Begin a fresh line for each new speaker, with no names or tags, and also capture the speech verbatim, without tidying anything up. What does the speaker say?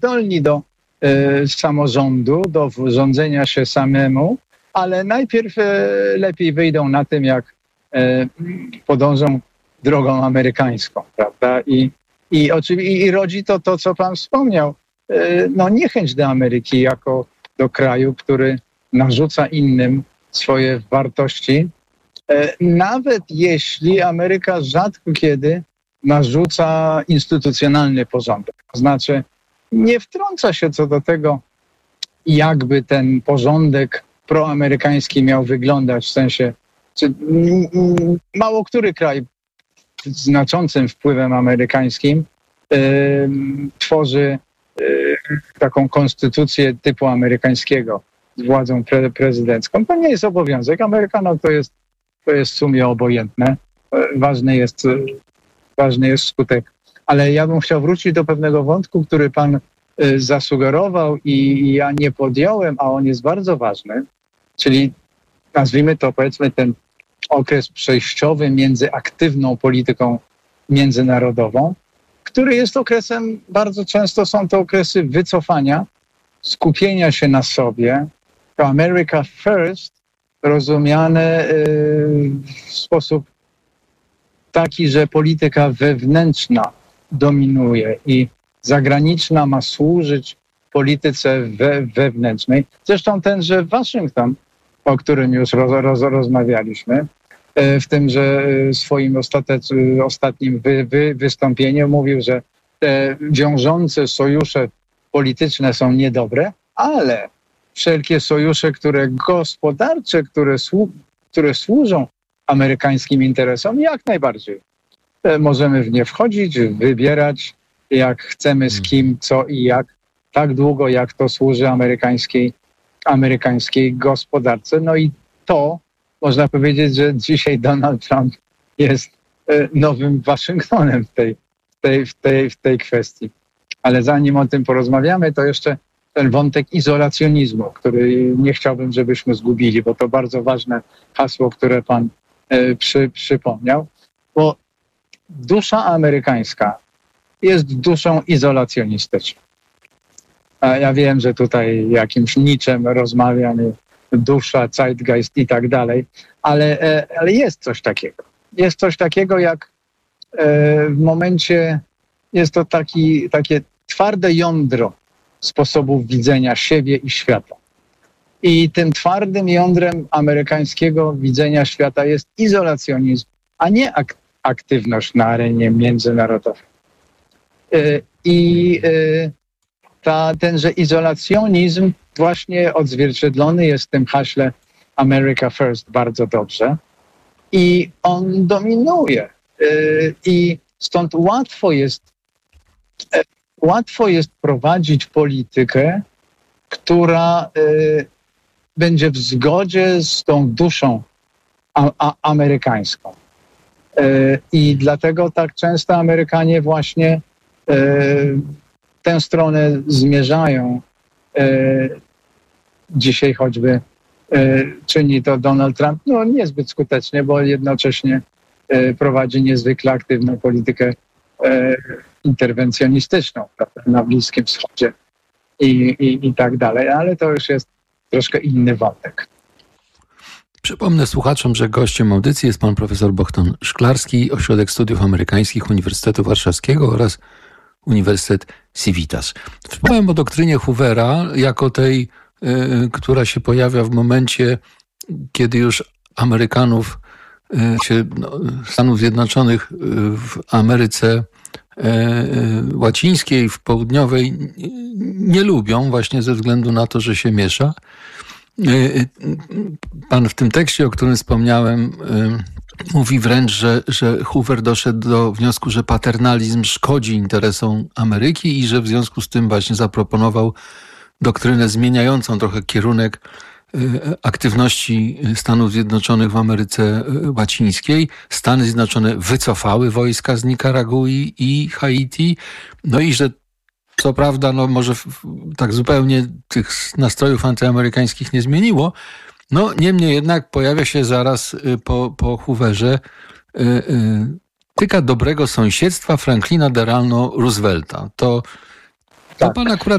zdolni do e, samorządu, do rządzenia się samemu, ale najpierw e, lepiej wyjdą na tym, jak e, podążą drogą amerykańską, prawda? I, i, oczywiście, i rodzi to to, co pan wspomniał, e, no niechęć do Ameryki jako do kraju, który narzuca innym swoje wartości, e, nawet jeśli Ameryka rzadko kiedy narzuca instytucjonalny porządek. To znaczy nie wtrąca się co do tego, jakby ten porządek proamerykański miał wyglądać, w sensie, czy m, m, mało który kraj z znaczącym wpływem amerykańskim y, tworzy y, taką konstytucję typu amerykańskiego z władzą pre, prezydencką. To nie jest obowiązek. Amerykanom to jest, to jest w sumie obojętne. Ważny jest, ważny jest skutek. Ale ja bym chciał wrócić do pewnego wątku, który pan y, zasugerował i ja nie podjąłem, a on jest bardzo ważny, czyli nazwijmy to, powiedzmy, ten okres przejściowy między aktywną polityką międzynarodową, który jest okresem, bardzo często są to okresy wycofania, skupienia się na sobie. To America First rozumiane y, w sposób taki, że polityka wewnętrzna dominuje i zagraniczna ma służyć polityce we, wewnętrznej. Zresztą tenże Waszyngton, o którym już roz, roz, rozmawialiśmy, w tymże swoim ostatec, ostatnim wy, wy, wystąpieniu mówił, że te wiążące sojusze polityczne są niedobre, ale wszelkie sojusze, które gospodarcze, które, słu, które służą amerykańskim interesom, jak najbardziej. Możemy w nie wchodzić, wybierać, jak chcemy, z kim, co i jak, tak długo, jak to służy amerykańskiej, amerykańskiej gospodarce. No i to można powiedzieć, że dzisiaj Donald Trump jest nowym Waszyngtonem w tej, w tej, w tej, w tej kwestii. Ale zanim o tym porozmawiamy, to jeszcze ten wątek izolacjonizmu, który nie chciałbym, żebyśmy zgubili, bo to bardzo ważne hasło, które pan e, przy, przypomniał. Bo dusza amerykańska jest duszą izolacjonistyczną. A ja wiem, że tutaj jakimś niczem rozmawiam, dusza, zeitgeist i tak dalej, ale, e, ale jest coś takiego. Jest coś takiego, jak e, w momencie, jest to taki, takie twarde jądro sposobów widzenia siebie i świata. I tym twardym jądrem amerykańskiego widzenia świata jest izolacjonizm, a nie ak- aktywność na arenie międzynarodowej. Yy, I yy, ta, tenże izolacjonizm właśnie odzwierciedlony jest w tym haśle America First bardzo dobrze. I on dominuje. Yy, I stąd łatwo jest yy, Łatwo jest prowadzić politykę, która y, będzie w zgodzie z tą duszą a, a, amerykańską. Y, I dlatego tak często Amerykanie właśnie y, w tę stronę zmierzają. Y, dzisiaj choćby y, czyni to Donald Trump, no niezbyt skutecznie, bo jednocześnie y, prowadzi niezwykle aktywną politykę y, interwencjonistyczną, prawda, na Bliskim Wschodzie i, i, i tak dalej, ale to już jest troszkę inny wątek.
Przypomnę słuchaczom, że gościem audycji jest pan profesor Bohdan Szklarski, Ośrodek Studiów Amerykańskich Uniwersytetu Warszawskiego oraz Uniwersytet Civitas. Wspomniałem o doktrynie Hoovera jako tej, y, która się pojawia w momencie, kiedy już Amerykanów, y, się, no, Stanów Zjednoczonych y, w Ameryce łacińskiej, w południowej nie lubią właśnie ze względu na to, że się miesza. Pan w tym tekście, o którym wspomniałem, mówi wręcz, że, że Hoover doszedł do wniosku, że paternalizm szkodzi interesom Ameryki i że w związku z tym właśnie zaproponował doktrynę zmieniającą trochę kierunek aktywności Stanów Zjednoczonych w Ameryce Łacińskiej. Stany Zjednoczone wycofały wojska z Nikaragui i Haiti. No i że co prawda, no może tak zupełnie tych nastrojów antyamerykańskich nie zmieniło, no niemniej jednak pojawia się zaraz po, po Hooverze tyka dobrego sąsiedztwa Franklina Delano Roosevelta. To To pan akurat